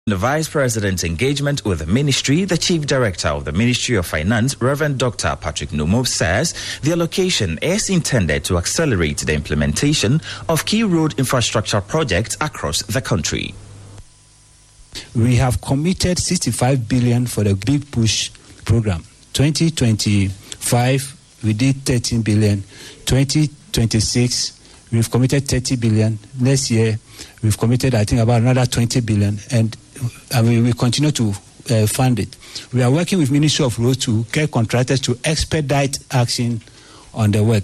The Vice President's engagement with the Ministry, the Chief Director of the Ministry of Finance, Reverend Dr. Patrick Nomo, says the allocation is intended to accelerate the implementation of key road infrastructure projects across the country. We have committed 65 billion for the Big Push program. 2025, we did 13 billion. 2026, we've committed 30 billion. Next year, we've committed, I think, about another 20 billion. And we will continue to fund it. We are working with Ministry of Roads to get contractors to expedite action on the work.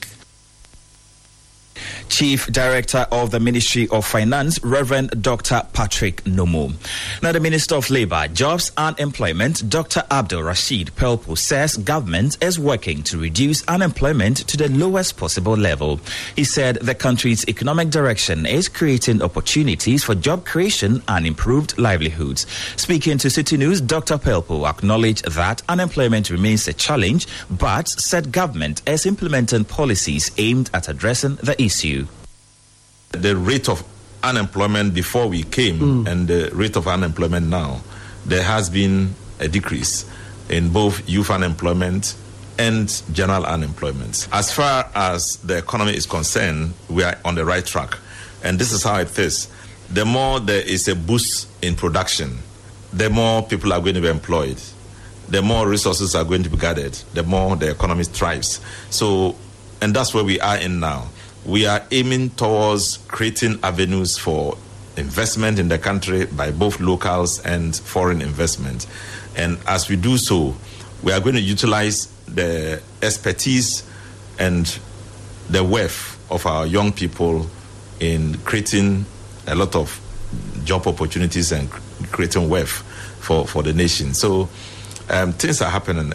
Chief Director of the Ministry of Finance, Reverend Dr. Patrick Nomo. Now, the Minister of Labour, Jobs and Employment, Dr. Abdul Rashid Pelpo, says government is working to reduce unemployment to the lowest possible level. He said the country's economic direction is creating opportunities for job creation and improved livelihoods. Speaking to City News, Dr. Pelpo acknowledged that unemployment remains a challenge, but said government is implementing policies aimed at addressing the issue. The rate of unemployment before we came and the rate of unemployment now, there has been a decrease in both youth unemployment and general unemployment. As far as the economy is concerned, we are on the right track. And this is how it is. The more there is a boost in production, the more people are going to be employed, the more resources are going to be gathered, the more the economy thrives. So, and that's where we are in now. We are aiming towards creating avenues for investment in the country by both locals and foreign investment. And as we do so, we are going to utilize the expertise and the wealth of our young people in creating a lot of job opportunities and creating wealth for the nation. So things are happening.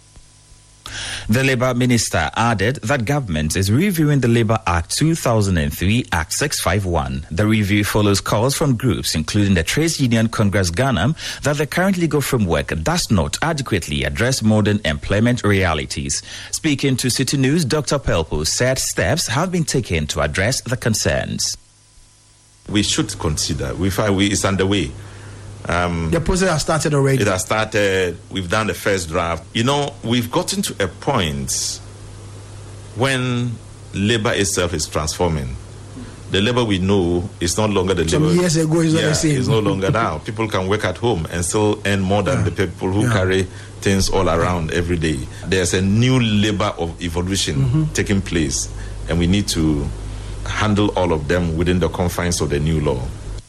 The Labour Minister added that government is reviewing the Labour Act 2003, Act 651. The review follows calls from groups, including the Trades Union Congress Ghana, that the current legal framework does not adequately address modern employment realities. Speaking to City News, Dr. Pelpo said steps have been taken to address the concerns. We should consider, it's underway. The process has started already. It has started. We've done the first draft. You know, we've gotten to a point when labor itself is transforming. The labor we know is no longer the labor. Some years ago, it's not the same. It's no longer now. People can work at home and still earn more than the people who carry things all around every day. There's a new labor of evolution taking place, and we need to handle all of them within the confines of the new law.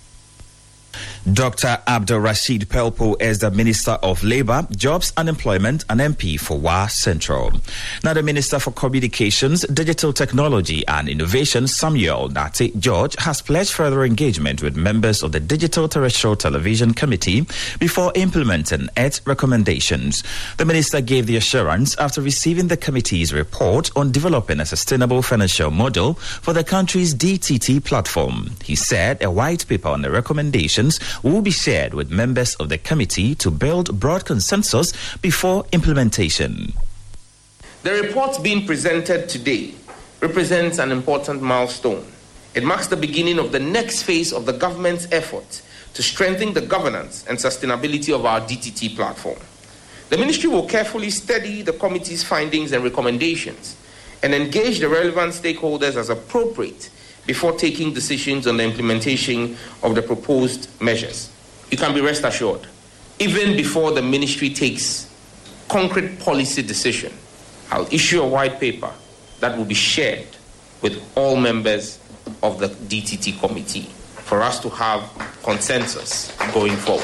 Dr. Abdul Rashid Pelpo is the Minister of Labour, Jobs and Employment and MP for Wa Central. Now, the Minister for Communications, Digital Technology and Innovation, Samuel Nate George, has pledged further engagement with members of the Digital Terrestrial Television Committee before implementing its recommendations. The Minister gave the assurance after receiving the committee's report on developing a sustainable financial model for the country's DTT platform. He said a white paper on the recommendations will be shared with members of the committee to build broad consensus before implementation. The report being presented today represents an important milestone. It marks the beginning of the next phase of the government's effort to strengthen the governance and sustainability of our DTT platform. The ministry will carefully study the committee's findings and recommendations and engage the relevant stakeholders as appropriate before taking decisions on the implementation of the proposed measures. You can be rest assured, even before the ministry takes concrete policy decision, I'll issue a white paper that will be shared with all members of the DTT committee for us to have consensus going forward.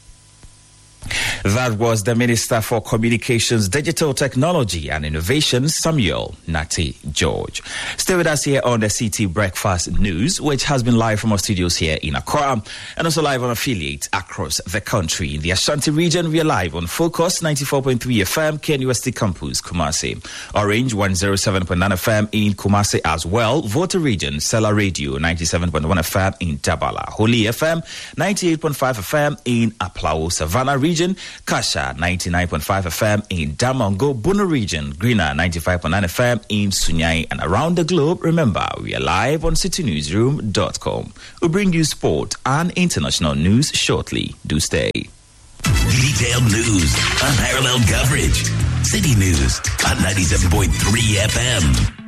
That was the Minister for Communications, Digital Technology and Innovation, Samuel Nate George. Stay with us here on the CT Breakfast News, which has been live from our studios here in Accra and also live on affiliates across the country. In the Ashanti region, we are live on Focus 94.3 FM, KNUST Campus, Kumasi. Orange 107.9 FM in Kumasi as well. Volta region, Sela Radio 97.1 FM in Dabala. Holy FM 98.5 FM in Aplao. Savannah region Kasha 99.5 FM in Damongo, Bono region, Greener 95.9 FM in Sunyai, and around the globe. Remember, we are live on citynewsroom.com. We'll bring you sport and international news shortly. Do stay. Detailed news, unparalleled coverage. City News on 97.3 FM.